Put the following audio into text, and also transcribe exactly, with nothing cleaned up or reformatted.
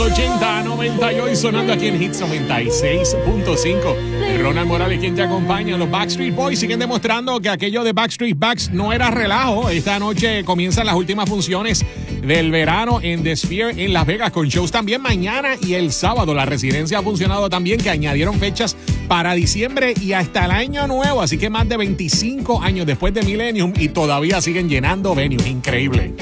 ochenta noventa y hoy sonando aquí en Hits noventa y seis punto cinco. Ronald Morales quien te acompaña. Los Backstreet Boys siguen demostrando que aquello de Backstreet Backs no era relajo. Esta noche comienzan las últimas funciones del verano en The Sphere en Las Vegas, con shows también mañana y el sábado. La residencia ha funcionado también, que añadieron fechas para diciembre y hasta el año nuevo, así que más de veinticinco años después de Millennium y todavía siguen llenando venues. Increíble.